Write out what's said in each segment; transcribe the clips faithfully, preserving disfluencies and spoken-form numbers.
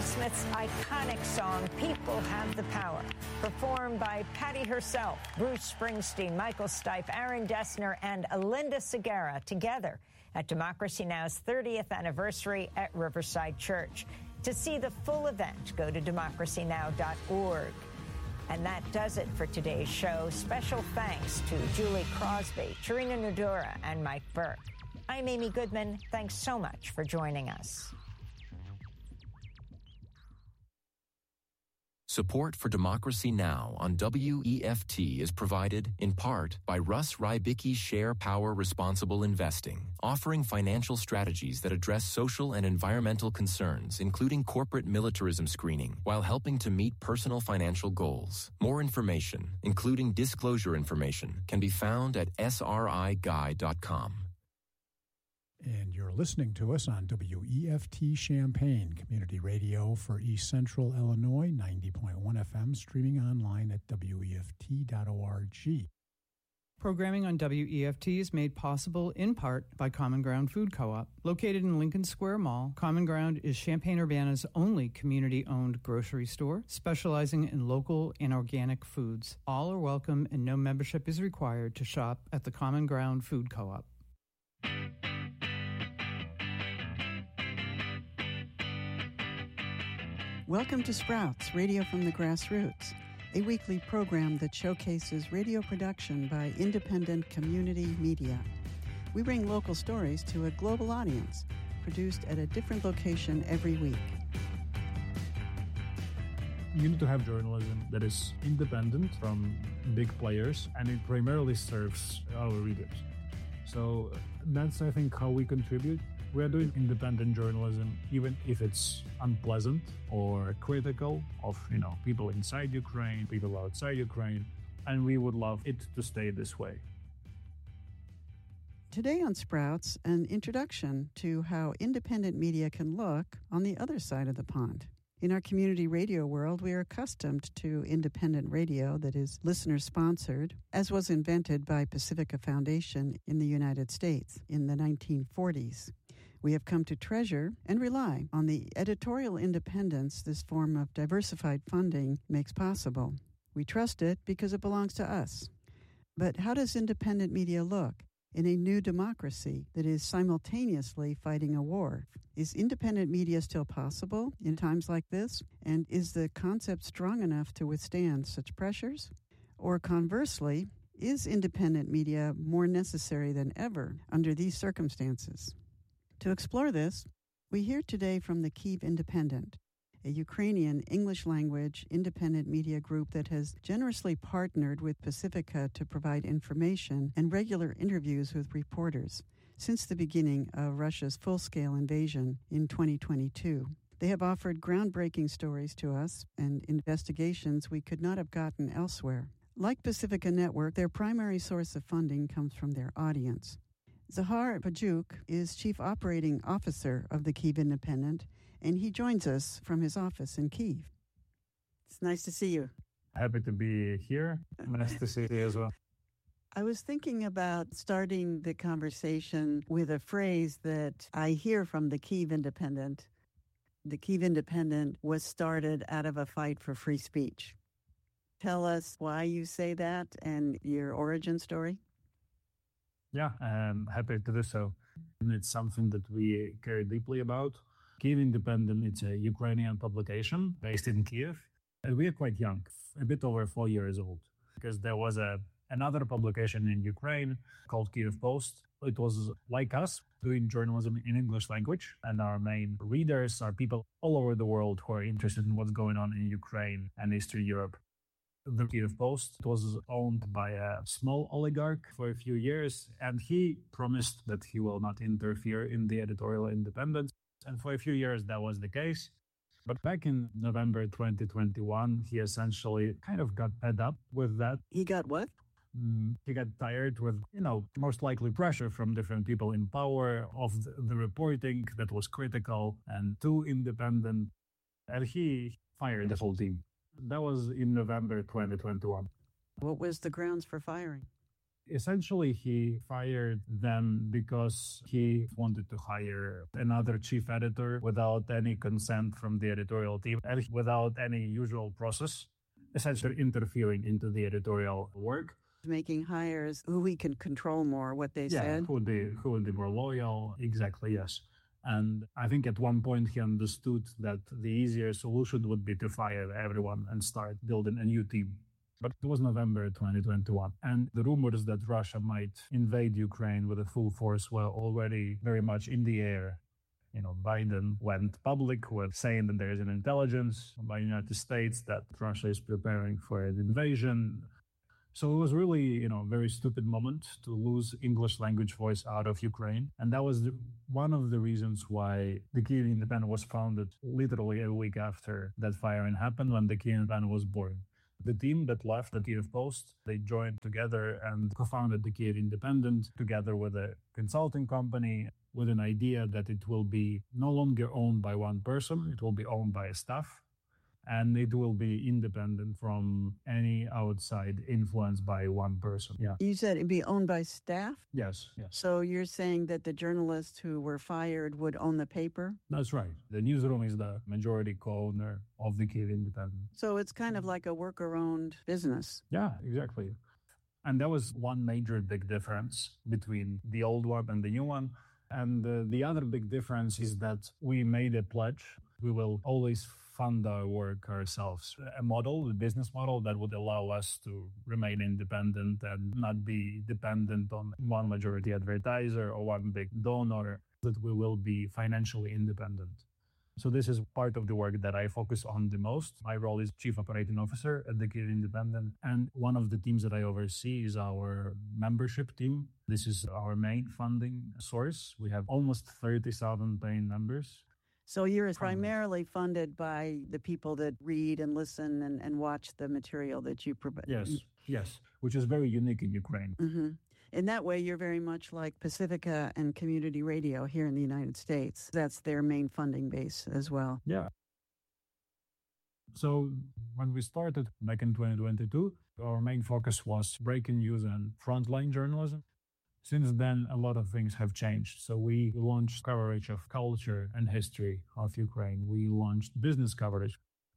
Aerosmith's iconic song, People Have the Power, performed by Patty herself, Bruce Springsteen, Michael Stipe, Aaron Dessner, and Linda Segarra together at Democracy Now!'s thirtieth anniversary at Riverside Church. To see the full event, go to democracy now dot org. And that does it for today's show. Special thanks to Julie Crosby, Charina Nadura, and Mike Burke. I'm Amy Goodman. Thanks so much for joining us. Support for Democracy Now! On W E F T is provided, in part, by Russ Rybicki Share Power Responsible Investing, offering financial strategies that address social and environmental concerns, including corporate militarism screening, while helping to meet personal financial goals. More information, including disclosure information, can be found at S R I guy dot com. And you're listening to us on W E F T Champaign, community radio for East Central Illinois, ninety point one F M, streaming online at W E F T dot org. Programming on W E F T is made possible in part by Common Ground Food Co-op. Located in Lincoln Square Mall, Common Ground is Champaign-Urbana's only community-owned grocery store, specializing in local and organic foods. All are welcome and no membership is required to shop at the Common Ground Food Co-op. Welcome to Sprouts, Radio from the Grassroots, a weekly program that showcases radio production by independent community media. We bring local stories to a global audience, produced at a different location every week. You need to have journalism that is independent from big players, and it primarily serves our readers. So that's, I think, how we contribute. We are doing independent journalism, even if it's unpleasant or critical of, you know, people inside Ukraine, people outside Ukraine, and we would love it to stay this way. Today on Sprouts, an introduction to how independent media can look on the other side of the pond. In our community radio world, we are accustomed to independent radio that is listener-sponsored, as was invented by Pacifica Foundation in the United States in the nineteen forties. We have come to treasure and rely on the editorial independence this form of diversified funding makes possible. We trust it because it belongs to us. But how does independent media look in a new democracy that is simultaneously fighting a war? Is independent media still possible in times like this? And is the concept strong enough to withstand such pressures? Or conversely, is independent media more necessary than ever under these circumstances? To explore this, we hear today from the Kyiv Independent, a Ukrainian English-language independent media group that has generously partnered with Pacifica to provide information and regular interviews with reporters since the beginning of Russia's full-scale invasion in twenty twenty-two. They have offered groundbreaking stories to us and investigations we could not have gotten elsewhere. Like Pacifica Network, their primary source of funding comes from their audience. Zahar Pajuk is Chief Operating Officer of the Kyiv Independent, and he joins us from his office in Kyiv. It's nice to see you. Happy to be here. Nice to see you as well. I was thinking about starting the conversation with a phrase that I hear from the Kyiv Independent. The Kyiv Independent was started out of a fight for free speech. Tell us why you say that and your origin story. Yeah, I'm happy to do so. And it's something that we care deeply about. Kyiv Independent, it's a Ukrainian publication based in Kyiv. And we are quite young, a bit over four years old, because there was a another publication in Ukraine called Kyiv Post. It was like us, doing journalism in English language. And our main readers are people all over the world who are interested in what's going on in Ukraine and Eastern Europe. The Kyiv Post was owned by a small oligarch for a few years, and he promised that he will not interfere in the editorial independence. And for a few years, that was the case. But back in November twenty twenty-one, he essentially kind of got fed up with that. He got what? Mm, he got tired with, you know, most likely pressure from different people in power of the, the reporting that was critical and too independent. And he fired the whole team. That was in November twenty twenty-one. What was the grounds for firing? Essentially, he fired them because he wanted to hire another chief editor without any consent from the editorial team and without any usual process, essentially interfering into the editorial work. Making hires who we can control more, what they yeah, said. Who would be who would be more loyal? Exactly, yes. And I think at one point he understood that the easier solution would be to fire everyone and start building a new team. But it was November twenty twenty-one, and the rumors that Russia might invade Ukraine with a full force were already very much in the air. You know, Biden went public with saying that there is an intelligence by the United States that Russia is preparing for an invasion. So it was really, you know, a very stupid moment to lose English language voice out of Ukraine. And that was the, one of the reasons why the Kyiv Independent was founded literally a week after that firing happened, when the Kyiv Independent was born. The team that left the Kyiv Post, they joined together and co-founded the Kyiv Independent together with a consulting company with an idea that it will be no longer owned by one person, it will be owned by a staff, and it will be independent from any outside influence by one person. Yeah. You said it'd be owned by staff? Yes, yes. So you're saying that the journalists who were fired would own the paper? That's right. The newsroom is the majority co-owner of the Kyiv Independent. So it's kind of like a worker-owned business. Yeah, exactly. And that was one major big difference between the old one and the new one. And uh, the other big difference is that we made a pledge. We will always fund our work ourselves. A model, a business model that would allow us to remain independent and not be dependent on one majority advertiser or one big donor, that we will be financially independent. So this is part of the work that I focus on the most. My role is Chief Operating Officer at the Kyiv Independent. And one of the teams that I oversee is our membership team. This is our main funding source. We have almost thirty thousand paying members. So you're primarily funded by the people that read and listen and, and watch the material that you provide. Yes, yes, which is very unique in Ukraine. Mm-hmm. In that way, you're very much like Pacifica and Community Radio here in the United States. That's their main funding base as well. Yeah. So when we started back in twenty twenty-two, our main focus was breaking news and frontline journalism. Since then, a lot of things have changed. So we launched coverage of culture and history of Ukraine. We launched business coverage.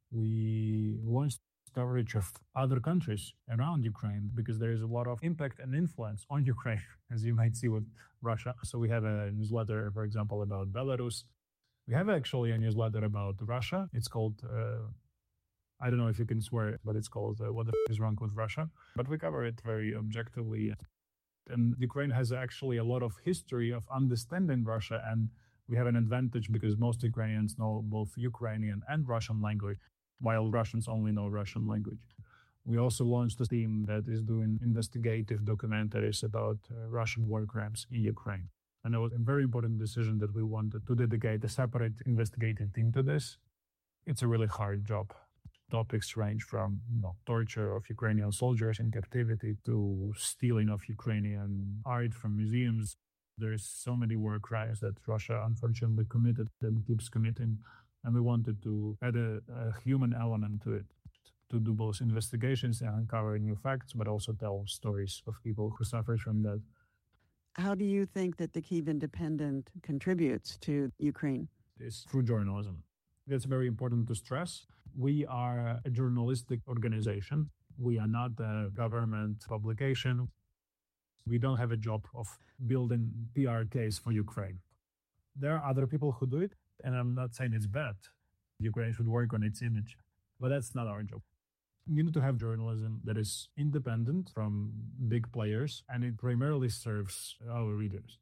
We launched coverage of other countries around Ukraine because there is a lot of impact and influence on Ukraine, as you might see with Russia. So we have a newsletter, for example, about Belarus. We have actually a newsletter about Russia. It's called, uh, I don't know if you can swear, but it's called uh, What the F is Wrong with Russia? But we cover it very objectively. And Ukraine has actually a lot of history of understanding Russia, and we have an advantage because most Ukrainians know both Ukrainian and Russian language, while Russians only know Russian language. We also launched a team that is doing investigative documentaries about uh, Russian war crimes in Ukraine. And it was a very important decision that we wanted to dedicate a separate investigative team to this. It's a really hard job. Topics range from you know, torture of Ukrainian soldiers in captivity to stealing of Ukrainian art from museums. There's so many war crimes that Russia unfortunately committed and keeps committing. And we wanted to add a, a human element to it, to do both investigations and uncover new facts, but also tell stories of people who suffered from that. How do you think that the Kyiv Independent contributes to Ukraine? It's through journalism. That's very important to stress. We are a journalistic organization. We are not a government publication. We don't have a job of building P R case for Ukraine. There are other people who do it, and I'm not saying it's bad. Ukraine should work on its image, but that's not our job. You need to have journalism that is independent from big players, and it primarily serves our readers.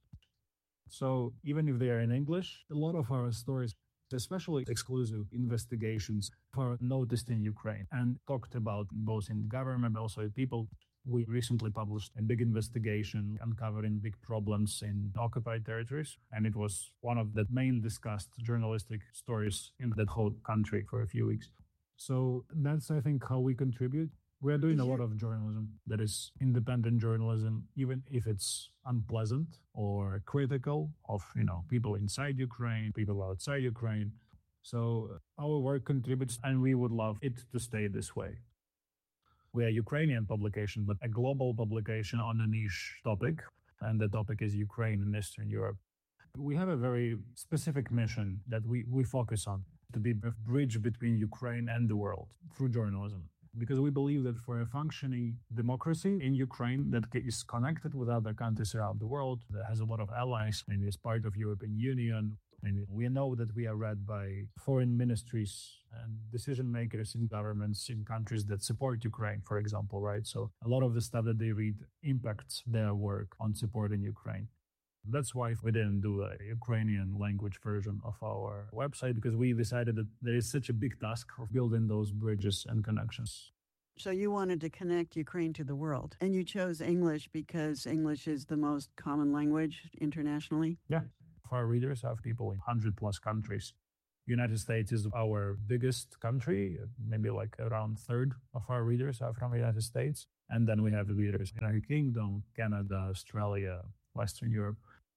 So even if they are in English, a lot of our stories, especially exclusive investigations, are noticed in Ukraine and talked about both in government, but also in people. We recently published a big investigation uncovering big problems in occupied territories, and it was one of the main discussed journalistic stories in that whole country for a few weeks. So that's, I think, how we contribute. We are doing a lot of journalism that is independent journalism, even if it's unpleasant or critical of, you know, people inside Ukraine, people outside Ukraine. So our work contributes, and we would love it to stay this way. We're a Ukrainian publication, but a global publication on a niche topic. And the topic is Ukraine and Eastern Europe. We have a very specific mission that we, we focus on, to be a bridge between Ukraine and the world through journalism. Because we believe that for a functioning democracy in Ukraine that is connected with other countries around the world, that has a lot of allies and is part of European Union, and we know that we are read by foreign ministries and decision makers in governments in countries that support Ukraine, for example, right? So a lot of the stuff that they read impacts their work on supporting Ukraine. That's why we didn't do a Ukrainian language version of our website, because we decided that there is such a big task of building those bridges and connections. So you wanted to connect Ukraine to the world, and you chose English because English is the most common language internationally? Yeah. Our readers have people in one hundred plus countries. United States is our biggest country, maybe like around a third of our readers are from the United States. And then we have readers in the United Kingdom, Canada, Australia, Western Europe.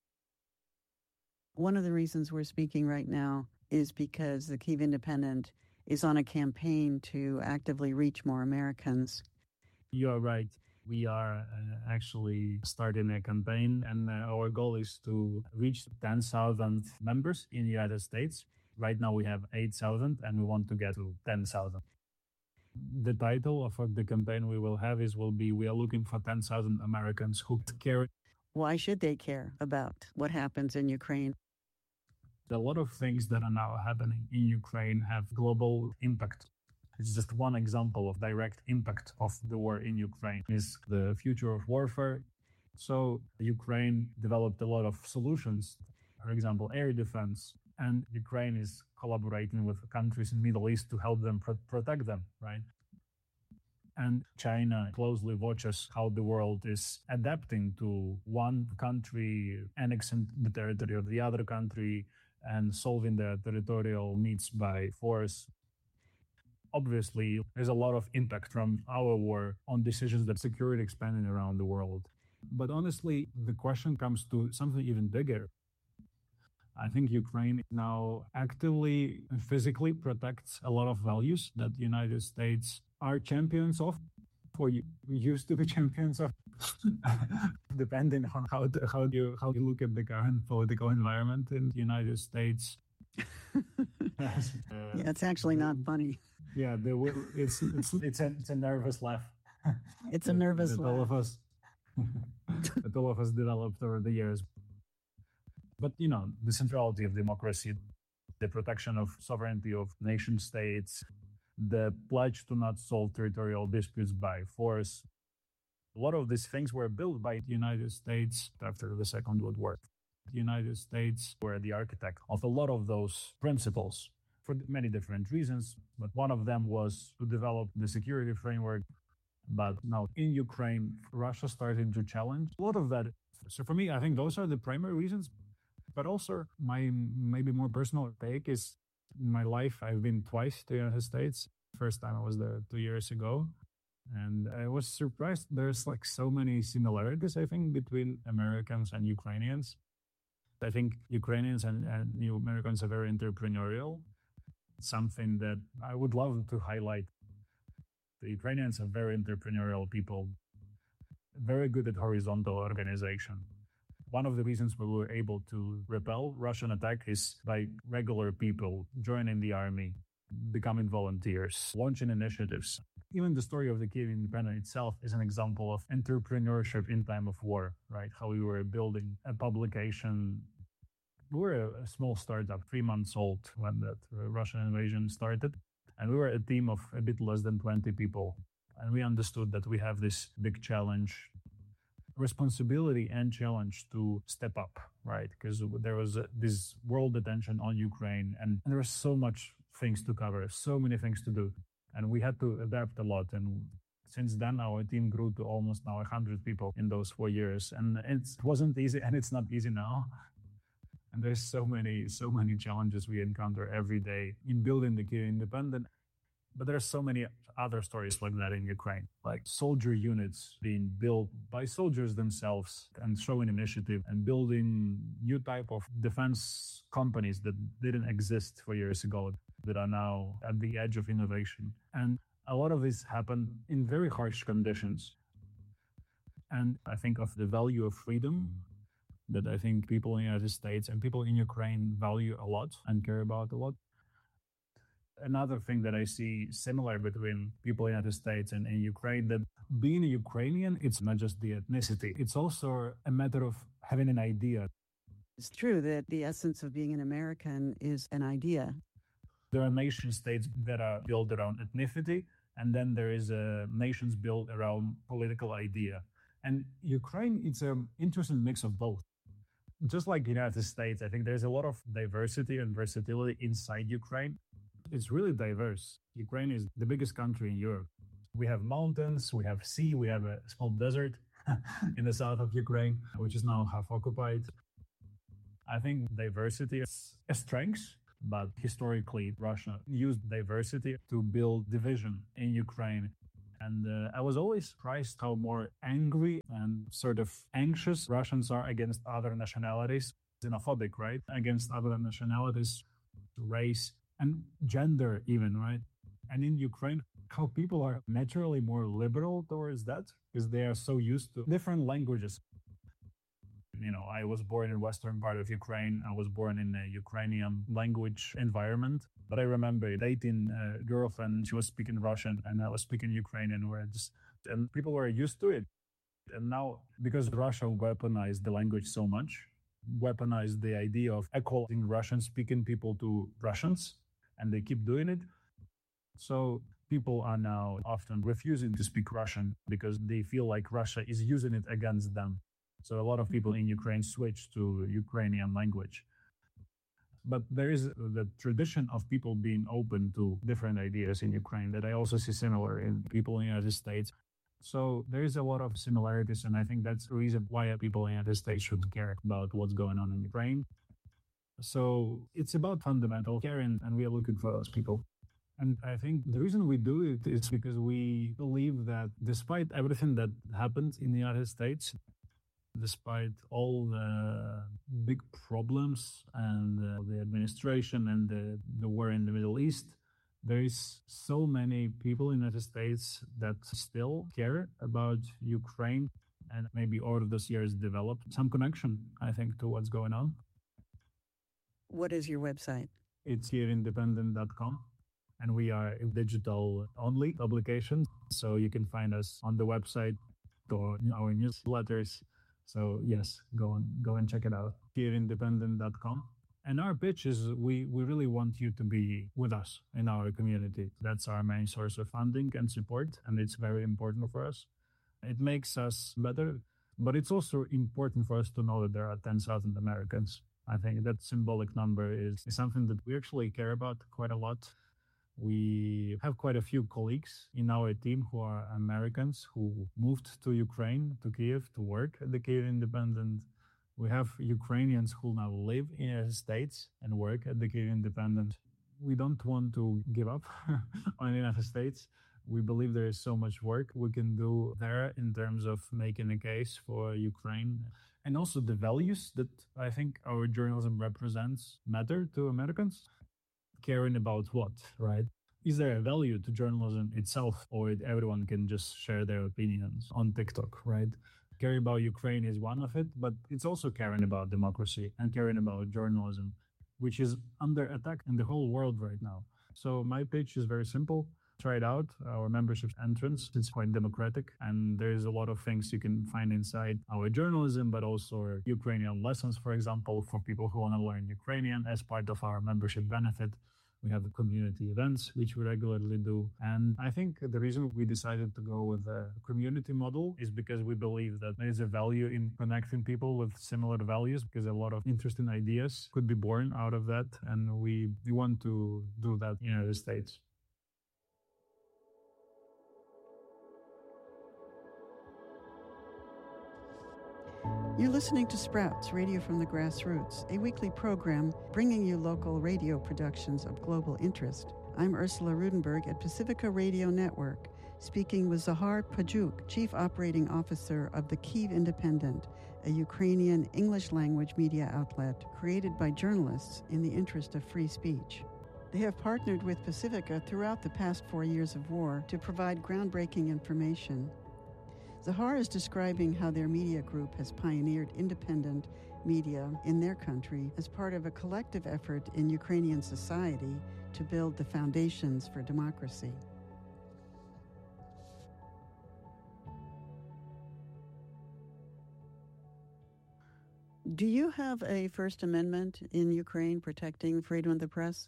One of the reasons we're speaking right now is because the Kyiv Independent is on a campaign to actively reach more Americans. You're right. We are uh, actually starting a campaign, and uh, our goal is to reach ten thousand members in the United States. Right now we have eight thousand, and we want to get to ten thousand. The title of the campaign we will have is will be, we are looking for ten thousand Americans who care. Why should they care about what happens in Ukraine? A lot of things that are now happening in Ukraine have global impact. It's just one example of direct impact of the war in Ukraine is the future of warfare. So Ukraine developed a lot of solutions, for example, air defense, and Ukraine is collaborating with countries in the Middle East to help them pro- protect them, right? And China closely watches how the world is adapting to one country annexing the territory of the other country and solving their territorial needs by force. Obviously, there's a lot of impact from our war on decisions that security expanding around the world. But honestly, the question comes to something even bigger. I think Ukraine now actively and physically protects a lot of values that the United States are champions of, or used to be champions of, depending on how the, how you how you look at the current political environment in the United States. uh, yeah, it's actually not funny. Yeah, there will, it's it's it's a, it's a nervous laugh. It's a nervous that, that laugh. all of us that all of us developed over the years. But you know, the centrality of democracy, the protection of sovereignty of nation states, the pledge to not solve territorial disputes by force. A lot of these things were built by the United States after the Second World War. The United States were the architect of a lot of those principles for many different reasons, but one of them was to develop the security framework. But now in Ukraine, Russia started to challenge a lot of that. So for me, I think those are the primary reasons. But also my maybe more personal take is in my life, I've been twice to the United States. First time I was there two years ago. And I was surprised. There's like so many similarities, I think, between Americans and Ukrainians. I think Ukrainians and, and New Americans are very entrepreneurial. Something that I would love to highlight. The Ukrainians are very entrepreneurial people, very good at horizontal organization. One of the reasons we were able to repel Russian attack is by regular people joining the army, becoming volunteers, launching initiatives. Even the story of the Kyiv Independent itself is an example of entrepreneurship in time of war, right? How we were building a publication. We were a small startup, three months old when that Russian invasion started. And we were a team of a bit less than twenty people. And we understood that we have this big challenge, responsibility and challenge to step up, right? Because there was a, this world attention on Ukraine and there was so much things to cover, so many things to do. And we had to adapt a lot. And since then, our team grew to almost now one hundred people in those four years. And it wasn't easy, and it's not easy now. And there's so many, so many challenges we encounter every day in building the Kyiv Independent. But there are so many other stories like that in Ukraine, like soldier units being built by soldiers themselves and showing initiative and building new type of defense companies that didn't exist four years ago that are now at the edge of innovation. And A lot of this happened in very harsh conditions. And I think of the value of freedom that I think people in the United States and people in Ukraine value a lot and care about a lot. Another thing that I see similar between people in the United States and in Ukraine, that being a Ukrainian, it's not just the ethnicity. It's also a matter of having an idea. It's true that the essence of being an American is an idea. There are nation states that are built around ethnicity, and then there is a nations built around political idea. And Ukraine, it's an interesting mix of both. Just like the United States, I think there's a lot of diversity and versatility inside Ukraine. It's really diverse. Ukraine is the biggest country in Europe. We have mountains, we have sea, we have a small desert in the south of Ukraine, which is now half occupied. I think diversity is a strength, but historically Russia used diversity to build division in Ukraine. And uh, I was always surprised how more angry and sort of anxious Russians are against other nationalities, xenophobic, right? Against other nationalities, race, and gender even, right? And in Ukraine, how people are naturally more liberal towards that because they are so used to different languages. You know, I was born in western part of Ukraine. I was born in a Ukrainian language environment. But I remember dating a girlfriend, she was speaking Russian and I was speaking Ukrainian words. And people were used to it. And now, because Russia weaponized the language so much, weaponized the idea of equaling Russian-speaking people to Russians, and they keep doing it. So people are now often refusing to speak Russian because they feel like Russia is using it against them. So a lot of people in Ukraine switch to Ukrainian language. But there is the tradition of people being open to different ideas in Ukraine that I also see similar in people in the United States. So there is a lot of similarities, and I think that's the reason why people in the United States should care about what's going on in Ukraine. So it's about fundamental caring, and we are looking for those people. And I think the reason we do it is because we believe that despite everything that happened in the United States, despite all the big problems and uh, the administration and the, the war in the Middle East, there is so many people in the United States that still care about Ukraine, and maybe over those years developed some connection, I think, to what's going on. What is your website? It's kiev independent dot com. And we are a digital-only publication, so you can find us on the website or our newsletters. So yes, go and go and check it out, kiev independent dot com. And our pitch is we, we really want you to be with us in our community. That's our main source of funding and support, and it's very important for us. It makes us better, but it's also important for us to know that there are ten thousand Americans. I think that symbolic number is, is something that we actually care about quite a lot. We have quite a few colleagues in our team who are Americans who moved to Ukraine, to Kiev, to work at the Kiev Independent. We have Ukrainians who now live in the United States and work at the Kiev Independent. We don't want to give up on the United States. We believe there is so much work we can do there in terms of making a case for Ukraine. And also the values that I think our journalism represents matter to Americans. Caring about what, right? Is there a value to journalism itself, or everyone can just share their opinions on TikTok, right? Caring about Ukraine is one of it, but it's also caring about democracy and caring about journalism, which is under attack in the whole world right now. So my pitch is very simple. Try it out. Our membership entrance, it's quite democratic, and there's a lot of things you can find inside our journalism, but also Ukrainian lessons, for example, for people who want to learn Ukrainian as part of our membership benefit. We have the community events, which we regularly do. And I think the reason we decided to go with a community model is because we believe that there is a value in connecting people with similar values, because a lot of interesting ideas could be born out of that. And we, we want to do that in the United States. You're listening to Sprouts, Radio from the Grassroots, a weekly program bringing you local radio productions of global interest. I'm Ursula Rudenberg at Pacifica Radio Network, speaking with Zahar Pajuk, Chief Operating Officer of the Kyiv Independent, a Ukrainian English-language media outlet created by journalists in the interest of free speech. They have partnered with Pacifica throughout the past four years of war to provide groundbreaking information. Zahar is describing how their media group has pioneered independent media in their country as part of a collective effort in Ukrainian society to build the foundations for democracy. Do you have a First Amendment in Ukraine protecting freedom of the press?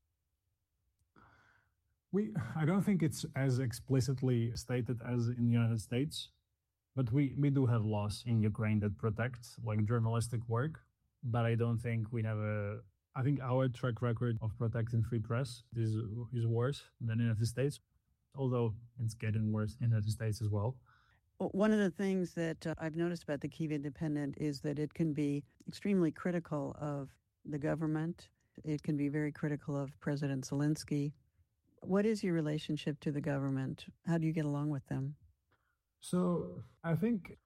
We, I don't think it's as explicitly stated as in the United States, but we, we do have laws in Ukraine that protect like journalistic work, but I don't think we have a, I think our track record of protecting free press is, is worse than in the United States, although it's getting worse in the United States as well. One of the things that uh, I've noticed about the Kyiv Independent is that it can be extremely critical of the government. It can be very critical of President Zelensky. What is your relationship to the government? How do you get along with them? So I think